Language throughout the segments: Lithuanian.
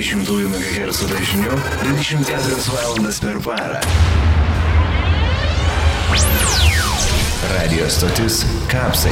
102,2 MHz dažniu 24 valandas per parą. Radio stotis Kapsai.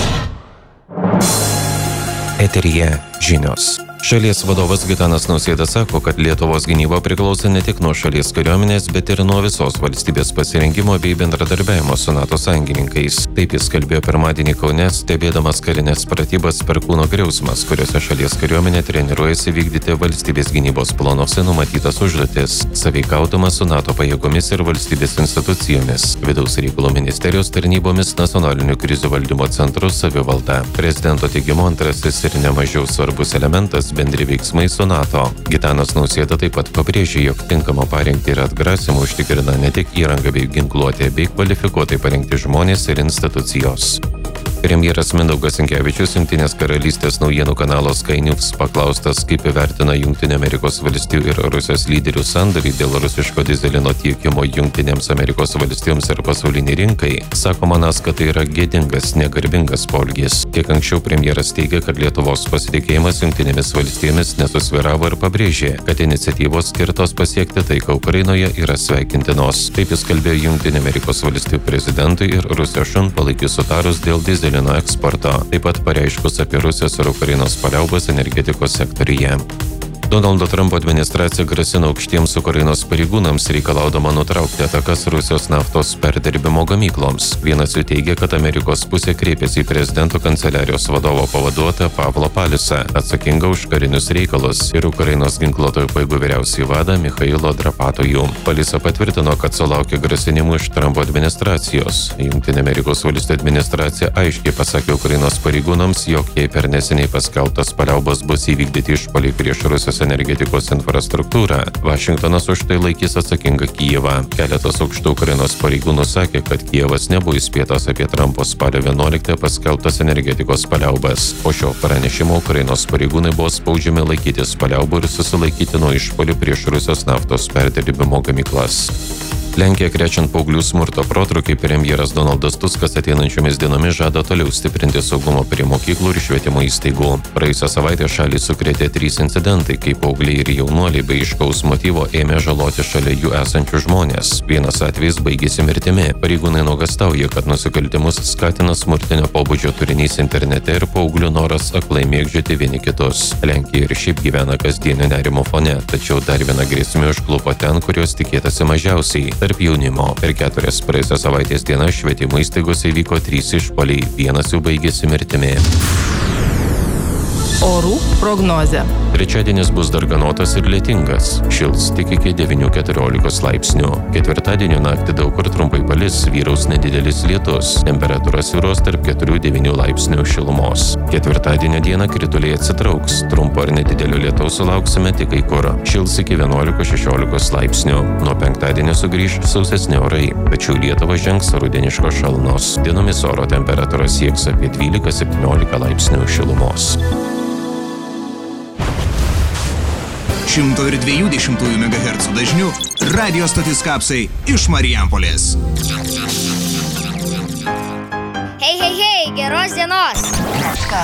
Eteryje žinios. Šalies vadovas Gitanas Nausėda sako, kad Lietuvos gynyba priklauso ne tik nuo šalies kariuomenės, bet ir nuo visos valstybės pasirengimo bei bendradarbiavimo su NATO sąjungininkais. Taip jis kalbėjo pirmadienį Kaune, stebėdamas karinės pratybas Perkūno griausmas, kuriuose šalies kariuomenė treniruojasi vykdyti valstybės gynybos planuose numatytas užduotis, sąveikaudama su NATO pajėgomis ir valstybės institucijomis, vidaus reikalų ministerijos tarnybomis, nacionaliniu krizių valdymo centru, savivalda. Prezidento teigimu antrasis ir nemažiau svarbus elementas bendri veiksmai su NATO. Gitanas Nausėda taip pat pabrėžė, jog tinkamą parengtį ir atgrasimą užtikrina ne tik įranga bei ginkluotė, bei kvalifikuotai parengti žmonės ir institucijos. Premjeras Mindaugas Sinkevičius Jungtinės karalystės naujienų kanalo Sky News paklaustas, kaip įvertina Jungtinių Amerikos valstijų ir Rusijos lyderių sandorį dėl rusiško dyzelino tiekimo Jungtinėms Amerikos valstijoms ir pasauliniai rinkai, sako manas, kad tai yra gėdingas, negarbingas poelgis. Kiek anksčiau premjeras teigė, kad Lietuvos pasitikėjimas Jungtinėmis valstijomis nesusvyravo ir pabrėžė, kad iniciatyvos skirtos pasiekti taiką Ukrainoje yra sveikintinos. Taip jis kalbėjo Jungtinių Amerikos valstijų prezidentui ir Rusijos šunpalaikiui sutarus dėl dyzelino eksporto, taip pat pareiškus apie Rusijos ir Ukrainos paliaubas energetikos sektoriuje. Donaldo Trumpo administracija grasina aukštiems Ukrainos pareigūnams, reikalaudama nutraukti atakas Rusijos naftos perdirbimo gamykloms. Vienas jų teigia, kad Amerikos pusė kreipėsi į prezidento kanceliarijos vadovo pavaduotoją Pavlo Palisą, atsakingą už karinius reikalus, ir Ukrainos ginkluotojų pajėgų vyriausiąjį vadą Michailo Drapatojų. Palisa patvirtino, kad sulaukė grasinimų iš Trumpo administracijos. Jungtinė Amerikos valstijų administracija aiškiai pasakė Ukrainos pareigūnams, jog jei per neseniai paskelbtas paliaubos bus įvykdyti išpuoliai prieš Rusijos energetikos infrastruktūrą, Vašingtonas už tai laikys atsakingą Kijevą. Keletas aukštų Ukrainos pareigūnų sakė, kad Kijevas nebuvo įspėtas apie Trumpo spalio 11 paskelbtas energetikos paliaubas. Po šio pranešimo Ukrainos pareigūnai buvo spaudžiami laikytis paliaubų ir susilaikyti nuo išpuolių prieš Rusijos naftos perdirbimo gamyklas. Lenkija krečiant paauglių smurto protrūkį, premjeras Donaldas Tuskas ateinančiomis dienomis žada toliau stiprinti saugumą prie mokyklų ir švietimo įstaigų. Praėjusią savaitę šalį sukrėtė 3 incidentai, kai paaugliai ir jaunuoliai be aiškaus motyvo ėmė žaloti šalia jų esančius žmonės. Vienas atvejis baigėsi mirtimi. Pareigūnai nuogąstauja, kad nusikaltimus skatina smurtinio pobūdžio turinys internete ir paauglių noras aklai mėgdžioti vieni kitus. Lenkija ir šiaip gyvena kasdienio nerimo fone, tačiau dar viena grėsmė užklupo ten, kurios tikėtasi mažiausiai. Tarp jaunimo. Per 4 praėjusios savaitės dienas švietimo įstaigose įvyko 3 išpuoliai, vienas jų baigėsi mirtimi. Orų prognozė. Trečiadienis bus darganotas ir lietingas. Šils tik iki 9–14 laipsnių. Ketvirtadienio naktį daug kur trumpai palis, vyraus nedidelis lietus. Temperatūra svyruos tarp 4–9 laipsnių šilumos. Ketvirtadienio dieną krituliai atsitrauks. Trumpo ar nedidelio lietaus sulauksime tik kai kur. Šils iki 11–16 laipsnių. Nuo penktadienio sugrįš sausesni orai, tačiau Lietuvą žengs rudeniškos šalnos. Dienomis oro temperatūra sieks apie 12–17 laipsnių šilumos. 102,2 MHz dažniu radio stotis Kapsai iš Marijampolės. Hei, geros dienos!